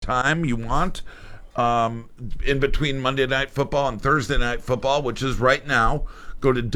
time you want in between Monday Night Football and Thursday Night Football, which is right now. Go to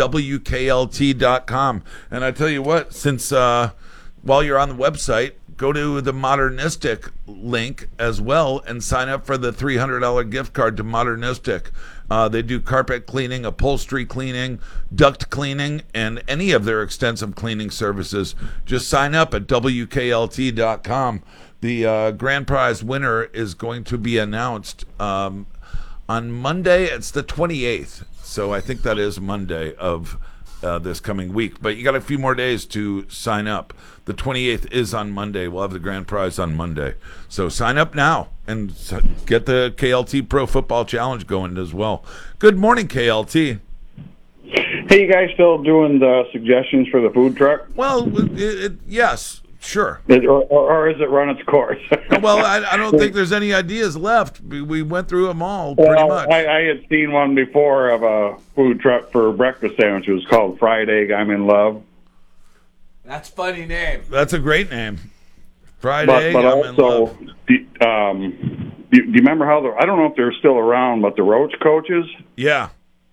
WKLT.com. And I tell you what, since while you're on the website, go to the Modernistic link as well and sign up for the $300 gift card to Modernistic. They do carpet cleaning, upholstery cleaning, duct cleaning, and any of their extensive cleaning services. Just sign up at WKLT.com. The grand prize winner is going to be announced on Monday. It's the 28th. So I think that is Monday of this coming week. But you got a few more days to sign up. The 28th is on Monday. We'll have the grand prize on Monday. So sign up now and get the KLT Pro Football Challenge going as well. Good morning, KLT. Hey, you guys still doing the suggestions for the food truck? Well, yes. Sure. Or is it run its course? Well, I don't think there's any ideas left. We went through them all pretty much. I had seen one before of a food truck for breakfast sandwiches called Fried Egg I'm in Love. That's a funny name. That's a great name. Fried Egg but I'm also, in Love. Do you remember how I don't know if they're still around, but the Roach coaches? Yeah.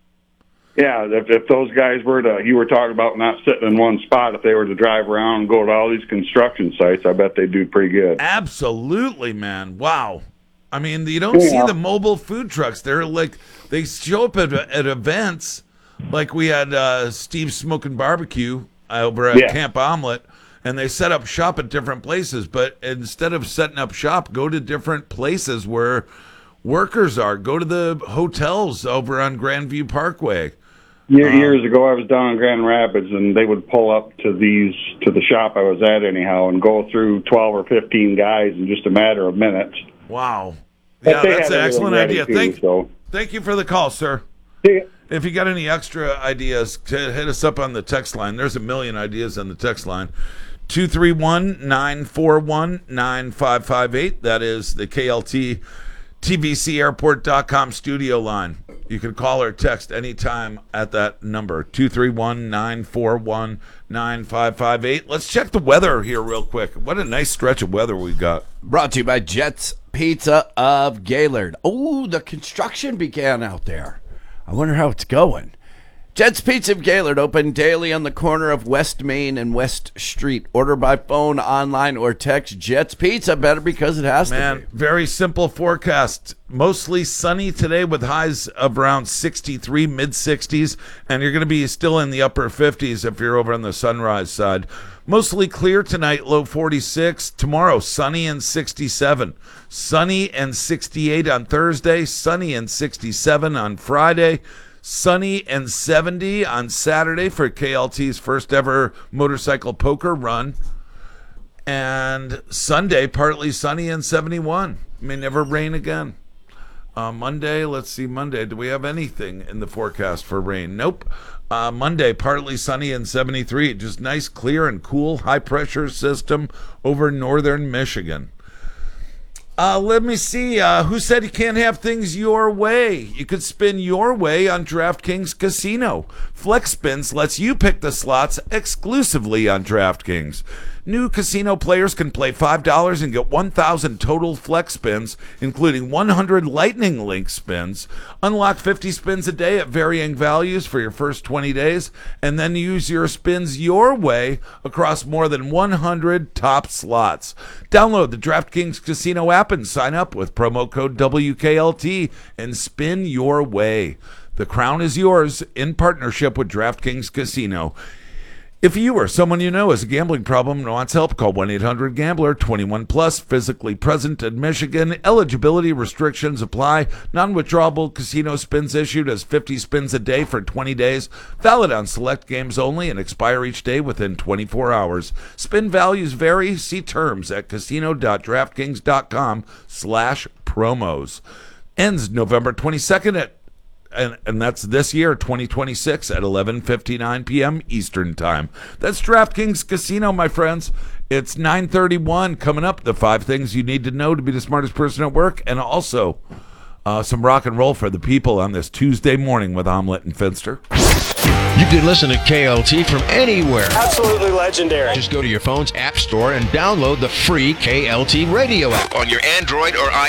Yeah, if those guys were you were talking about not sitting in one spot, if they were to drive around and go to all these construction sites, I bet they'd do pretty good. Absolutely, man. Wow. I mean, you don't see the mobile food trucks. They're like, they show up at events. Like we had Steve's Smoking Barbecue over at Camp Omelet, and they set up shop at different places. But instead of setting up shop, go to different places where workers are. Go to the hotels over on Grandview Parkway. Years ago, I was down in Grand Rapids, and they would pull up to the shop I was at anyhow, and go through 12 or 15 guys in just a matter of minutes. Wow. Yeah, that's an excellent idea. Thank you for the call, sir. Yeah. If you got any extra ideas, hit us up on the text line. There's a million ideas on the text line. 231-941-9558. That is the KLT TVCairport.com studio line. You can call or text anytime at that number, 231-941-9558. Let's check the weather here real quick. What a nice stretch of weather we got. Brought to you by Jets Pizza of Gaylord. Oh, the construction began out there. I wonder how it's going. Jets Pizza of Gaylord, open daily on the corner of West Main and West Street. Order by phone, online, or text. Jets Pizza, better because it has to be. Man, very simple forecast. Mostly sunny today with highs of around 63, mid-60s, and you're going to be still in the upper 50s if you're over on the Sunrise side. Mostly clear tonight, low 46. Tomorrow, sunny and 67. Sunny and 68 on Thursday. Sunny and 67 on Friday. Sunny and 70 on Saturday for KLT's first ever motorcycle poker run. And Sunday, partly sunny and 71. May never rain again. Monday, let's see, Monday. Do we have anything in the forecast for rain? Nope. Monday, partly sunny and 73. Just nice, clear, and cool high-pressure system over northern Michigan. Let me see. Who said you can't have things your way? You could spin your way on DraftKings Casino. Flex Spins lets you pick the slots exclusively on DraftKings. New casino players can play $5 and get 1,000 total flex spins, including 100 Lightning Link spins. Unlock 50 spins a day at varying values for your first 20 days, and then use your spins your way across more than 100 top slots. Download the DraftKings Casino app and sign up with promo code WKLT and spin your way. The crown is yours in partnership with DraftKings Casino. If you or someone you know has a gambling problem and wants help, call 1-800-GAMBLER, 21 plus, physically present in Michigan. Eligibility restrictions apply. Non-withdrawable casino spins issued as 50 spins a day for 20 days. Valid on select games only and expire each day within 24 hours. Spin values vary. See terms at casino.draftkings.com/promos. Ends November 22nd at and that's this year, 2026, at 11:59 p.m. Eastern Time. That's DraftKings Casino, my friends. It's 9:31 coming up. The 5 things you need to know to be the smartest person at work, and also some rock and roll for the people on this Tuesday morning with Omelet and Finster. You can listen to KLT from anywhere. Absolutely legendary. Just go to your phone's app store and download the free KLT radio app on your Android or